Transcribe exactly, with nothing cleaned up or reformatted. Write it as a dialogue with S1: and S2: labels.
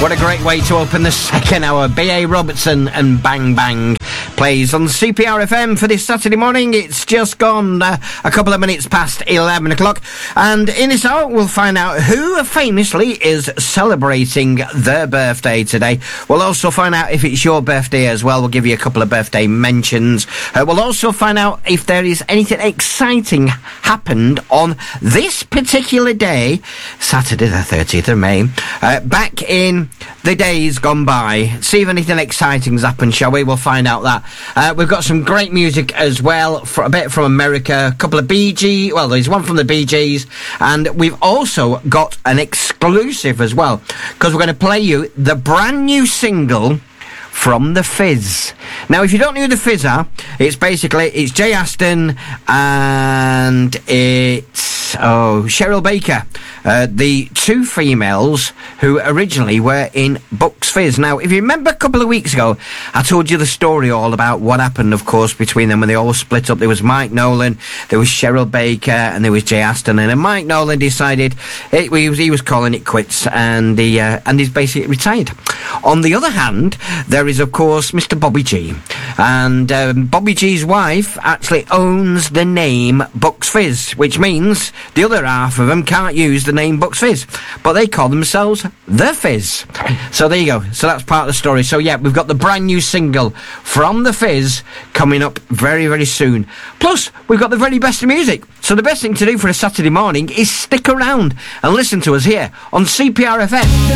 S1: What a great way to open the second hour. B A Robertson and Bang Bang plays on C P R F M for this Saturday morning. It's just gone uh, a couple of minutes past eleven o'clock. And in this hour, we'll find out who famously is celebrating their birthday today. We'll also find out if it's your birthday as well. We'll give you a couple of birthday mentions. Uh, we'll also find out if there is anything exciting happened on this particular day, Saturday the thirtieth of May, uh, back in the days gone by. See if anything exciting's happened, shall we? We'll find out that. Uh, we've got some great music as well, for a bit from America, a couple of Bee Gees, well, there's one from the Bee Gees, and we've also got an exclusive as well, because we're going to play you the brand new single from The Fizz. Now, if you don't know who The Fizz are, it's basically, it's Jay Aston and it's, oh, Cheryl Baker, uh, the two females who originally were in Bucks Fizz. Now, if you remember a couple of weeks ago, I told you the story all about what happened, of course, between them when they all split up. There was Mike Nolan, there was Cheryl Baker, and there was Jay Aston, and then Mike Nolan decided it, he, was, he was calling it quits, and, he, uh, and he's basically retired. On the other hand, there is, of course, Mister Bobby G. And um, Bobby G's wife actually owns the name Bucks Fizz, which means the other half of them can't use the name Bucks Fizz, but they call themselves The Fizz. So there you go. So that's part of the story. So yeah, we've got the brand new single from The Fizz coming up very, very soon. Plus, we've got the very best of music. So the best thing to do for a Saturday morning is stick around and listen to us here on C P R F M.